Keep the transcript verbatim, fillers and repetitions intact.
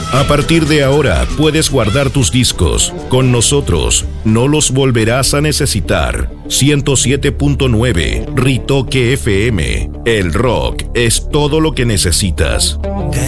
A partir de ahora puedes guardar tus discos. Con nosotros no los volverás a necesitar. ciento siete punto nueve Ritoque F M. El rock es todo lo que necesitas.